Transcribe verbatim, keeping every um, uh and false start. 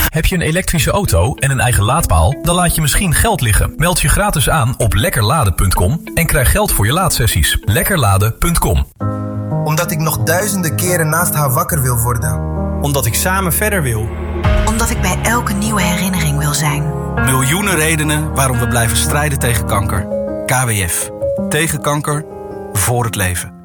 Heb je een elektrische auto en een eigen laadpaal? Dan laat je misschien geld liggen. Meld je gratis aan op lekkerladen punt com en krijg geld voor je laadsessies. lekkerladen punt com. Omdat ik nog duizenden keren naast haar wakker wil worden. Omdat ik samen verder wil. Omdat ik bij elke nieuwe herinnering wil zijn. Miljoenen redenen waarom we blijven strijden tegen kanker. K W F. Tegen kanker. Voor het leven.